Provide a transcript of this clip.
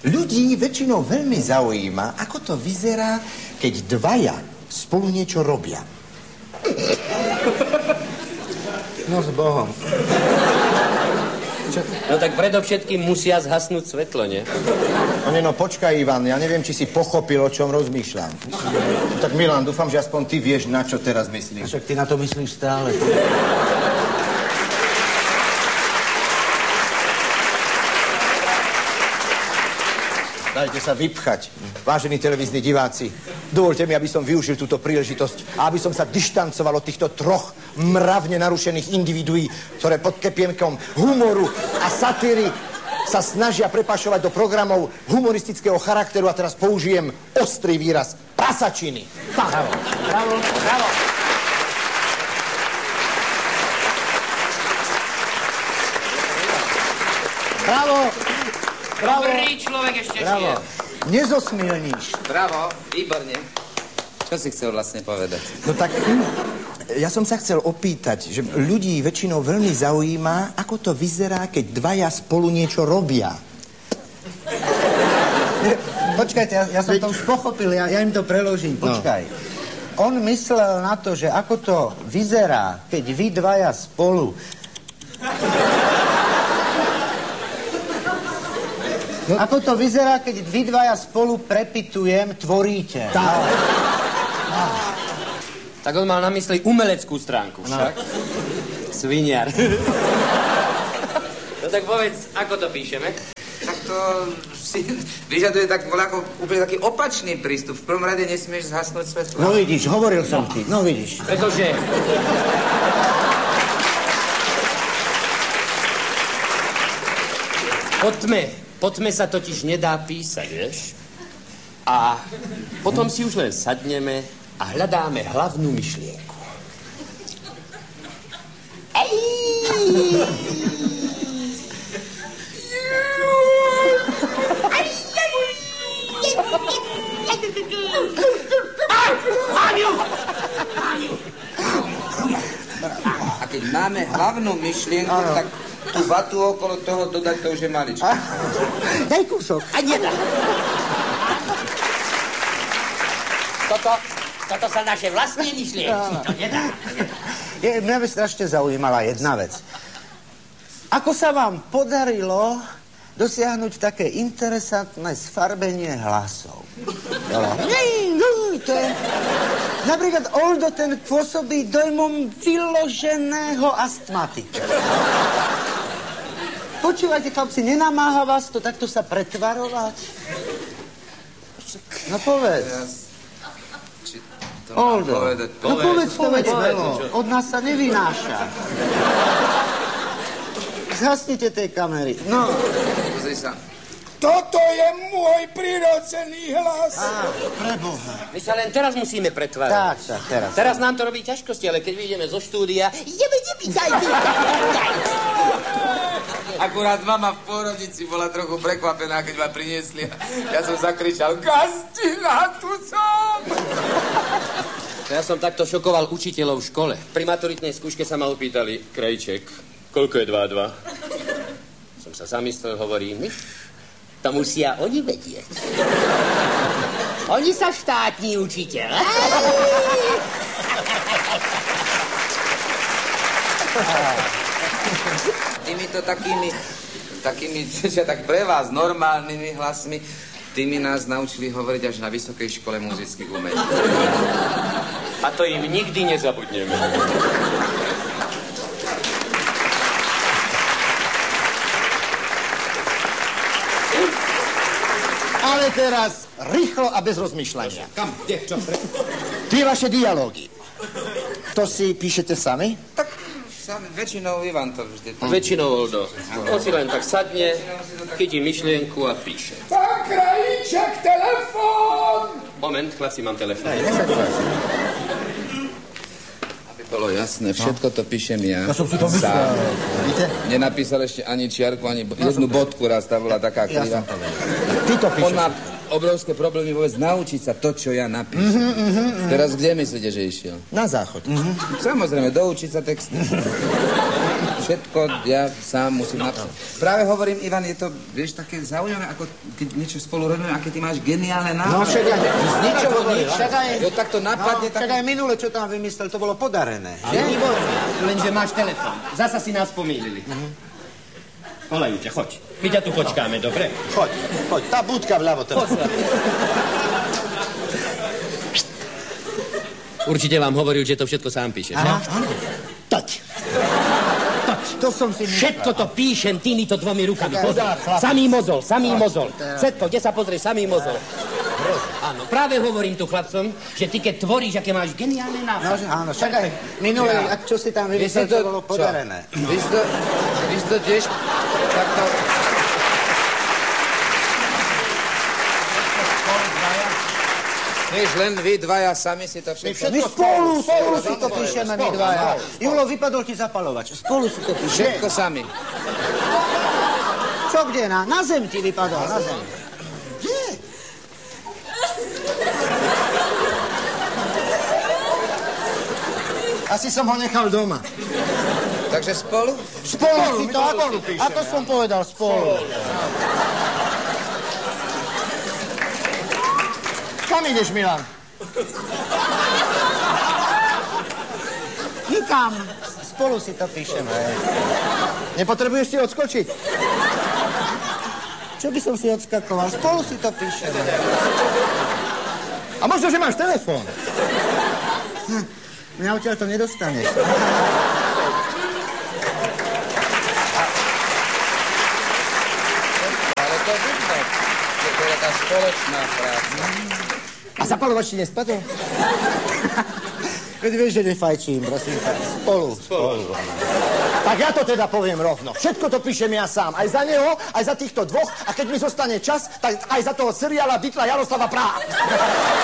Ľudí väčšinou veľmi zaujíma, ako to vyzerá, keď dvaja spolu niečo robia. No s Bohom. Čo? No tak predovšetkým musia zhasnúť svetlo, nie? No počkaj, Ivan, ja neviem, či si pochopil, o čom rozmýšľam. Tak Milan, dúfam, že aspoň ty vieš, na čo teraz myslíš. Však ty na to myslíš stále. Dajte sa vypchať. Vážení televízni diváci, dovoľte mi, aby som využil túto príležitosť a aby som sa dištancoval od týchto troch mravne narušených individuí, ktoré pod kepienkom humoru a satíry sa snažia prepašovať do programov humoristického charakteru a teraz použijem ostrý výraz prasačiny. Bravo, bravo, bravo. Bravo. Bravo. Dobrý človek ešte žije. Nezosmielníš. Bravo, výborne. Čo si chcel vlastne povedať? No tak, ja som sa chcel opýtať, že ľudí väčšinou veľmi zaujíma, ako to vyzerá, keď dvaja spolu niečo robia. Počkajte, ja som to už pochopil, ja im to preložím, počkaj. On myslel na to, že ako to vyzerá, keď vy dvaja spolu... No. Ako to vyzerá, keď vy dvaja spolu prepitujem, tvoríte. Tak on mal na mysli umeleckú stránku však. No. Sviniar. No tak povedz, ako to píšeme? Tak to si vyžaduje tak ako úplne taký opačný prístup. V prvom rade nesmieš zhasnúť svetlo. No vidíš, hovoril som ti, no vidíš. Pretože... Po tme sa totiž nedá písať, vieš? A potom si už len sadneme a hľadáme hlavnú myšlienku. A keď máme hlavnú myšlienku, tak tú vatu okolo toho dodať, to už je maličko. Daj kúsok. A nedá. Toto sa naše vlastné myšlienky. To nedá. Mňa by strašne zaujímala jedna vec. Ako sa vám podarilo dosiahnuť také interesantné sfarbenie hlasov? To je... Napríklad Oldo, ten pôsobí dojmom vyloženého astmatika. Počúvajte, chlapci, nenamáha vás to takto sa pretvarovať? No povedz. Oldo, no povedz, od nás sa nevynáša. Zhasnite tej kamery. No. Pozri sa. Toto je môj prirodzený hlas. Preboha. My sa len teraz musíme pretvárať. Tak, teraz. Teraz nám to robí ťažkosti, ale keď vyjdeme zo štúdia... Akurát mama v pôrodnici bola trochu prekvapená, keď ma priniesli. Ja som zakričal, Gastina, tu som! Ja som takto šokoval učiteľov v škole. Pri maturitnej skúške sa ma opýtali, Krajček, koľko je 2 a 2? Som sa zamyslel, hovorím, to musia oni vedieť. Oni sa štátni učiteľ. Týmito takými, tak pre vás, normálnymi hlasmi, tými nás naučili hovoriť až na Vysokej škole muzických umení. A to im nikdy nezabudneme. Ale teraz rýchlo a bez rozmýšľania. Kam? Kde? Čo? Tie vaše dialógy. To si píšete sami? Tak väčšinou Ivan to vždy. Väčšinou Oldo. On si len tak sadne, chytí myšlienku a píše. Pán Krajíček, telefón! Moment, chlapci, mám telefón. Aby bolo jasné, všetko to píšem ja. Ja som si to myslel. Víte? Nenapísal ešte ani čiarku, ani jednu bodku raz, tá bola taká kriva. Ty to On píšeš. má obrovské problémy vôbec naučiť sa to, čo ja napíšem. Teraz kde myslíte, že išiel? Na záchod. Samozrejme, doučiť sa text. všetko ja sám musím napísať. Práve hovorím, Ivan, je to, vieš, také zaujímavé, ako keď niečo spolu robíme, aké ty máš geniálne nápady. No však aj... Z ničoho nič. Však aj... Jo, tak to napadne, Však aj minule, čo tam vymyslel, to bolo podarené. Že? Lenže máš telefon. Zasa si nás pomýlili. Olejte, choď. My ťa tu počkáme, dobre? Choď, tá budka vľavo teda. Určite vám hovoril, že to všetko sám píšeš, Aha, že? áno. Toď. To som si myslel. Všetko to píšem týmito dvomi rukami. Pozor, chlap. samý mozol. Všetko, kde sa pozrieš, samý mozol. Áno, práve hovorím tu chlapcom, že ty keď tvoríš, aké máš geniálne No, nápady. že áno, však aj minule, čo si tam vymyslel, to bolo podarené. Vy si to tiež takto... Vieš, len vy dvaja sami si to všetko... My spolu si to píšeme, my dvaja. Julo, vypadol ti zapalovač. Spolu si to píšeme. Všetko sami. Čo kde? Na zem ti vypadol, na zem. Asi som ho nechal doma. Takže spolu? Spolu si to, spolu píšeme, ako som povedal, spolu. Kam ideš, Milan? Nikam. Spolu si to píšeme. Nepotrebuješ si odskočiť? Čo by som si odskakoval? Spolu si to píšeme. A možno, že máš telefón. Mňa odtiaľ to nedostaneš. Ale to vidno, že to je tá spoločná práca. A zapalovač ti nespadol? Keď vieš, že nefajčím, prosím ťa. Spolu. Tak ja to teda poviem rovno. Všetko to píšem ja sám. Aj za neho, aj za týchto dvoch. A keď mi zostane čas, tak aj za toho seriála Bitla Jaroslava Praha.